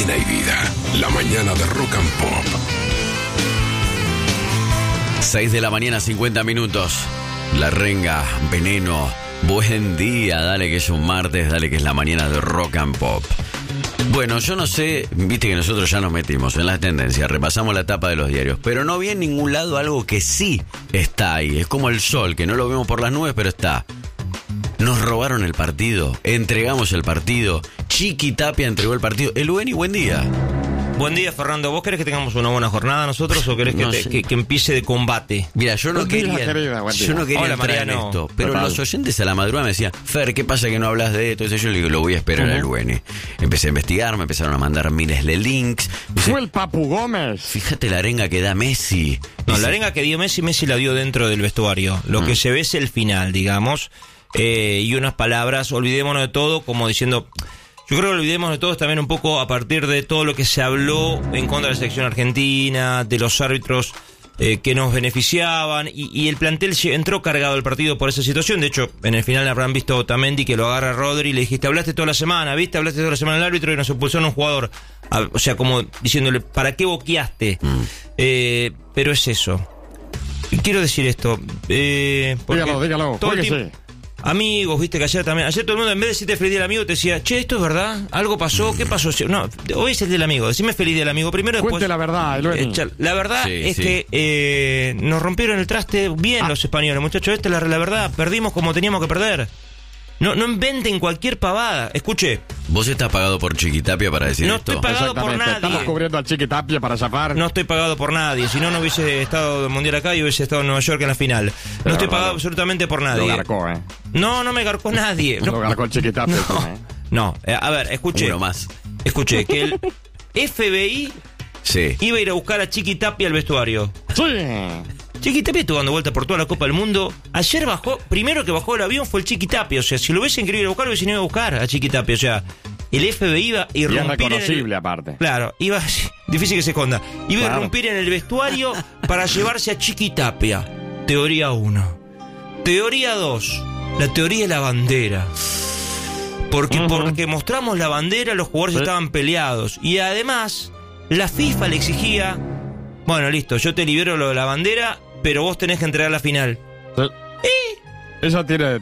también hay vida. La mañana de Rock and Pop. 6 de la mañana, 50 minutos. La Renga, Veneno. Buen día, dale que es un martes, dale que es la mañana de Rock and Pop. Bueno, yo no sé, viste que nosotros ya nos metimos en las tendencias, repasamos la tapa de los diarios, pero no vi en ningún lado algo que sí está ahí. Es como el sol, que no lo vemos por las nubes, pero está. Nos robaron el partido, entregamos el partido, Chiqui Tapia entregó el partido. Elueni, buen día. Buen día, Fernando. ¿Vos querés que tengamos una buena jornada nosotros o querés que empiece de combate? Mira, yo no quería Hola, entrar Mariano. en esto, pero Total. los oyentes a la madrugada me decían, Fer, ¿qué pasa que no hablas de esto? Entonces yo le digo, lo voy a esperar al Elueni. Empecé a investigar, me empezaron a mandar miles de links. Fue el Papu Gómez. Fíjate la arenga que da Messi. No, Dice, la arenga que dio Messi la dio dentro del vestuario. Lo que se ve es el final, digamos. Y unas palabras, olvidémonos de todo, como diciendo... Yo creo que olvidemos de todo también un poco a partir de todo lo que se habló en contra de la selección argentina, de los árbitros que nos beneficiaban, y el plantel entró cargado el partido por esa situación. De hecho, en el final habrán visto a Otamendi que lo agarra a Rodri y le dijiste, hablaste toda la semana, ¿viste? Hablaste toda la semana al árbitro y nos expulsaron a un jugador. O sea, como diciéndole, ¿para qué boqueaste? Pero es eso. Y quiero decir esto. Dígalo, todo el juéguese. tiempo- Amigos, viste que ayer todo el mundo en vez de decirte feliz día del amigo te decía, che, esto es verdad, algo pasó, ¿qué pasó? No, hoy es el día del amigo, decime feliz día del amigo primero, después... Cuente la verdad, Elueni. La verdad Sí, es sí. que nos rompieron el traste bien los españoles, muchachos, esta es la verdad, perdimos como teníamos que perder. No inventen cualquier pavada, escuche, ¿Vos estás pagado por Chiqui Tapia para decir no esto? estoy pagado por Exactamente. Estamos nadie. cubriendo al Chiqui Tapia para zafar. No estoy pagado por nadie, si no, no hubiese estado del Mundial acá y hubiese estado en Nueva York en la final. No estoy pagado absolutamente por nadie. Lo garcó, No me garcó nadie. Lo garcó el Chiqui Tapia. No, a ver, escuché. Uno más. Escuché que el FBI Sí. iba a ir a buscar a Chiqui Tapia al vestuario. Sí. Chiqui Tapia estuvo dando vuelta por toda la Copa del Mundo. Ayer primero que bajó el avión fue el Chiqui Tapia. O sea, si lo hubiesen querido ir a buscar, lo hubiesen ido a buscar a Chiqui Tapia. O sea, el FBI iba a Y es irrumpir reconocible, aparte. Claro, difícil que se esconda. Iba a Claro. irrumpir en el vestuario para llevarse a Chiqui Tapia. Teoría 1. Teoría 2. La teoría de la bandera. Porque mostramos la bandera, los jugadores Sí. estaban peleados. Y además, la FIFA le exigía, bueno, listo, yo te libero lo de la bandera, pero vos tenés que entregar la final. Eso tiene...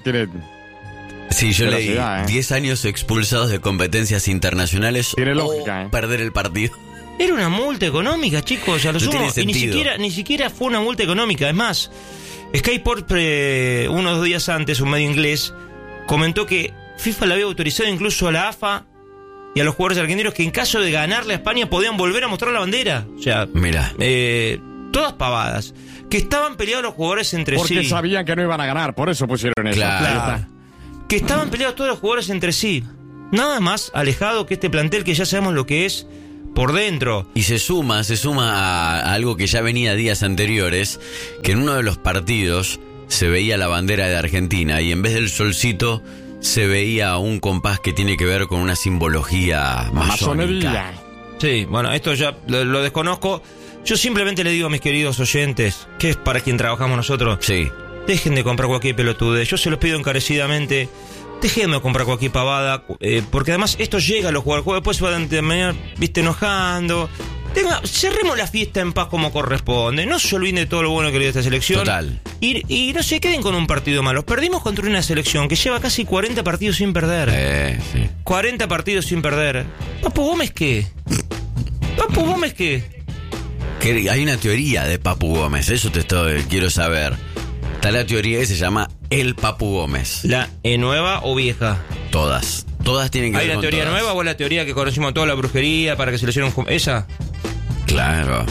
Sí, yo leí Velocidad, 10 años expulsados de competencias internacionales Tiene o lógica, perder el partido. Era una multa económica, chicos, a lo No sumo. tiene Y sentido. ni siquiera fue una multa económica. Es más, Sky Sport, unos 2 días antes, un medio inglés, comentó que FIFA le había autorizado incluso a la AFA y a los jugadores argentinos que en caso de ganarle a España podían volver a mostrar la bandera. O sea, Mira. todas pavadas. Que estaban peleados los jugadores entre Porque sí. sabían que no iban a ganar, por eso pusieron eso. Claro. Ahí está. Que estaban peleados todos los jugadores entre sí. Nada más alejado que este plantel que ya sabemos lo que es por dentro. Y se suma a algo que ya venía días anteriores, que en uno de los partidos se veía la bandera de Argentina y en vez del solcito se veía un compás que tiene que ver con una simbología masónica. Masonería. Sí, bueno, esto ya lo desconozco. Yo simplemente le digo a mis queridos oyentes, que es para quien trabajamos nosotros, Sí. dejen de comprar cualquier pelotude. Yo se los pido encarecidamente. Dejen de comprar cualquier pavada, porque además esto llega a los jugadores. Después se van a terminar, viste, enojando. Cerremos la fiesta en paz como corresponde. No se olviden de todo lo bueno que le dio esta selección. Total. Y no se queden con un partido malo. Perdimos contra una selección que lleva casi 40 partidos sin perder. Sí. 40 partidos sin perder. ¿Papu Gómez qué? ¿Papu Gómez qué? Que hay una teoría de Papu Gómez, eso quiero saber. Está la teoría que se llama el Papu Gómez. ¿La nueva o vieja? Todas tienen que ¿Hay ver la con teoría todas. nueva o la teoría que conocimos toda la brujería para que se le hicieron esa? Claro.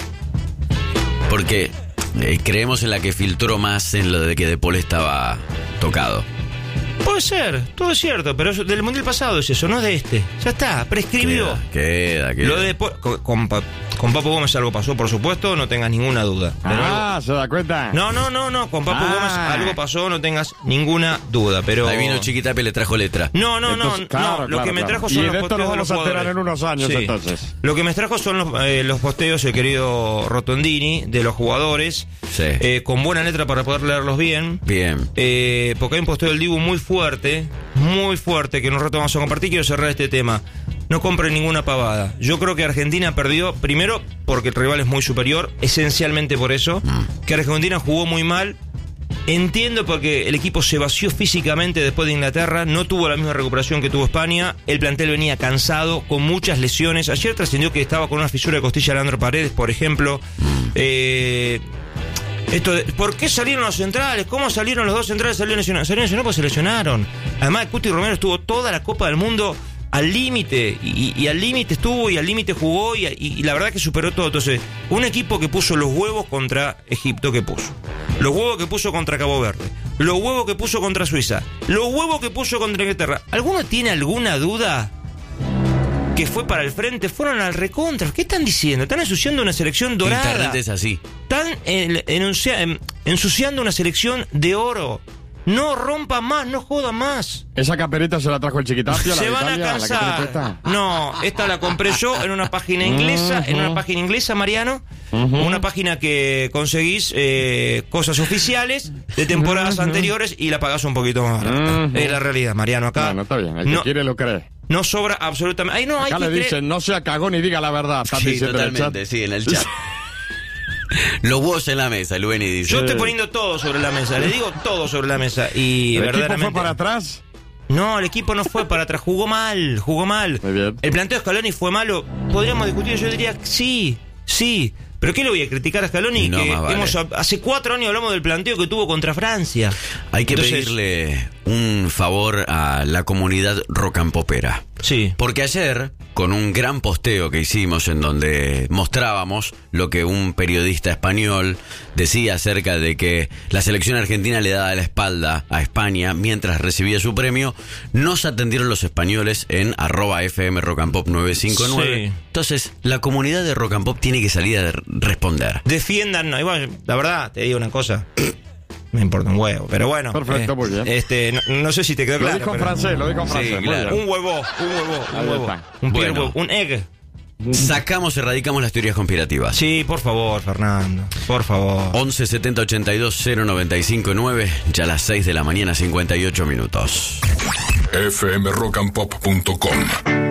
Porque creemos en la que filtró más en lo de que De Paul estaba tocado. Puede ser, todo es cierto, pero eso, del mundial pasado es eso, no es de este. Ya está, prescribió. Queda. Lo de con Papu Gómez algo pasó, por supuesto, no tengas ninguna duda. Pero ¿se da cuenta? no, con Papu Gómez algo pasó, no tengas ninguna duda, pero... Ahí vino Chiqui Tapia y le trajo letra. No, Entonces, claro, lo que me trajo Y son de los esto posteos nos de los vamos a enterar jugadores. en unos años, Sí. entonces. Lo que me trajo son los posteos, el querido Rotondini, de los jugadores, Sí. con buena letra para poder leerlos bien. Bien. Porque hay un posteo del Dibu muy fuerte, que en un rato vamos a compartir. Quiero cerrar este tema. no compren ninguna pavada. Yo creo que Argentina perdió, primero, porque el rival es muy superior, esencialmente por eso, que Argentina jugó muy mal. Entiendo porque el equipo se vació físicamente después de Inglaterra, no tuvo la misma recuperación que tuvo España, el plantel venía cansado, con muchas lesiones. Ayer trascendió que estaba con una fisura de costilla Leandro Paredes, por ejemplo. ¿Por qué salieron los centrales? ¿Cómo salieron los dos centrales? Salieron lesionados porque se lesionaron. Además, Cuti Romero estuvo toda la Copa del Mundo al límite, y al límite estuvo, y al límite jugó, y la verdad que superó todo. Entonces, un equipo que puso los huevos contra Egipto, que puso los huevos que puso contra Cabo Verde, los huevos que puso contra Suiza, los huevos que puso contra Inglaterra. ¿Alguno tiene alguna duda que fue para el frente? Fueron al recontra. ¿Qué están diciendo? Están ensuciando una selección dorada. Internet es así. Están ensuciando una selección de oro. No rompa más, no joda más. ¿Esa caperita se la trajo el Chiquitapia? Se van a cansar. No, esta la compré yo en una página inglesa, Mariano. Una página que conseguís cosas oficiales de temporadas anteriores y la pagás un poquito más barata. Es la realidad, Mariano. Acá Bueno, está bien, el que quiere lo cree. no sobra absolutamente. Ay, no, acá hay le que dicen, no sea cagón y diga la verdad. Sí, totalmente, sí, en el chat. Los huevos en la mesa, el Beni dice. Yo estoy poniendo todo sobre la mesa, le digo todo sobre la mesa. Y ¿El verdaderamente... equipo fue para atrás? No, el equipo no fue para atrás, jugó mal. Muy bien. El planteo de Scaloni fue malo. Podríamos discutir, yo diría sí. ¿Pero qué le voy a criticar a Scaloni? No, que vale. hace 4 años hablamos del planteo que tuvo contra Francia. Hay que Entonces, pedirle un favor a la comunidad rocampopera. Sí. Porque ayer, con un gran posteo que hicimos en donde mostrábamos lo que un periodista español decía acerca de que la selección argentina le daba la espalda a España mientras recibía su premio, nos atendieron los españoles en @fmrocampop959. Sí. Entonces, la comunidad de Rocampop tiene que salir a responder. Defiendan, igual, la verdad, te digo una cosa. Me importa un huevo, pero bueno. Perfecto, muy bien. No sé si te quedó Lo claro. dijo en pero- francés, muy claro. bien. Un huevo. Ahí está. Un Bueno. huevo, un egg. Sacamos, erradicamos las teorías conspirativas. Sí, por favor, Fernando. Por favor. 11 70 82 095 9, ya a las 6 de la mañana, 58 minutos. fmrockandpop.com